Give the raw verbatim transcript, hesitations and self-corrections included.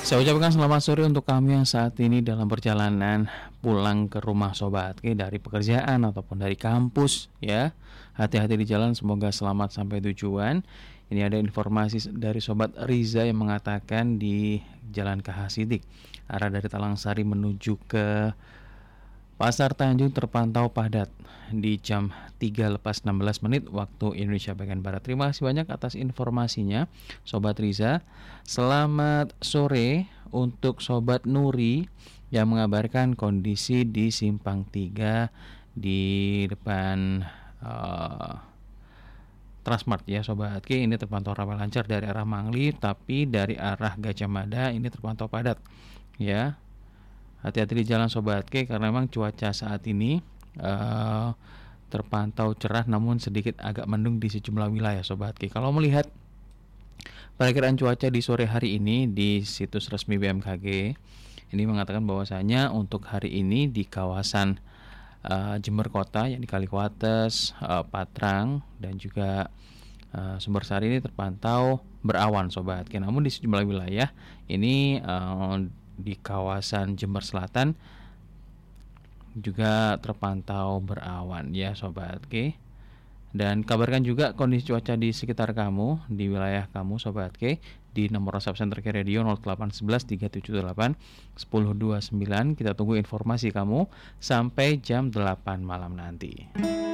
Saya ucapkan selamat sore untuk kami yang saat ini dalam perjalanan pulang ke rumah Sobat Ki dari pekerjaan ataupun dari kampus ya. Hati-hati di jalan, semoga selamat sampai tujuan. Ini ada informasi dari Sobat Riza yang mengatakan di Jalan K H Sidik, arah dari Talangsari menuju ke Pasar Tanjung terpantau padat di jam tiga lepas enam belas menit waktu Indonesia bagian Barat. Terima kasih banyak atas informasinya Sobat Riza. Selamat sore untuk Sobat Nuri yang mengabarkan kondisi di Simpang tiga di depan uh, Transmart ya Sobat Ki. Ini terpantau ramai lancar dari arah Mangli, tapi dari arah Gajah Mada ini terpantau padat ya. Hati-hati di jalan Sobat K, karena memang cuaca saat ini uh, terpantau cerah namun sedikit agak mendung di sejumlah wilayah Sobat K. Kalau melihat perakiraan cuaca di sore hari ini di situs resmi B M K G, ini mengatakan bahwasanya untuk hari ini di kawasan uh, Jember Kota, yakni Kalikuates, uh, Patrang dan juga uh, Sumbersari ini terpantau berawan Sobat K. Namun di sejumlah wilayah ini uh, di kawasan Jember Selatan juga terpantau berawan ya Sobat K. Dan kabarkan juga kondisi cuaca di sekitar kamu, di wilayah kamu Sobat K, di nomor WhatsApp Center K Radio nol delapan satu satu tiga tujuh delapan satu nol dua sembilan. Kita tunggu informasi kamu sampai jam delapan malam nanti.